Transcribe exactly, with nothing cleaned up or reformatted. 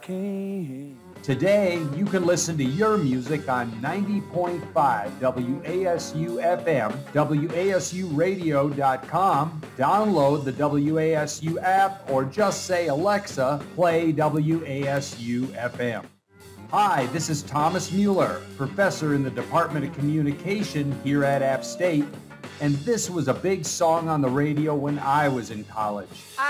Today, you can listen to your music on ninety point five W A S U F M, W A S U radio dot com, download the W A S U app, or just say, Alexa, play W A S U F M. Hi, this is Thomas Mueller, professor in the Department of Communication here at App State, and this was a big song on the radio when I was in college.